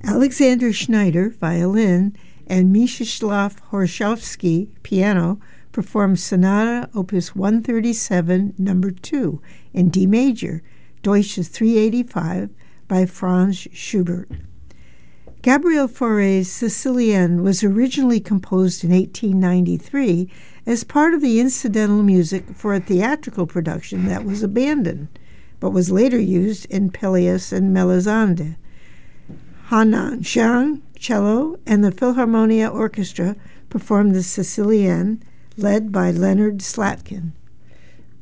Alexander Schneider, violin, and Mstislav Horoshovsky, piano, performed Sonata Opus 137, No. 2, in D major, Deutsche 385, by Franz Schubert. Gabriel Fauré's Sicilienne was originally composed in 1893 as part of the incidental music for a theatrical production that was abandoned, but was later used in Pelléas and Melisande. Hanan Xiang, cello, and the Philharmonia Orchestra performed the Sicilienne, led by Leonard Slatkin.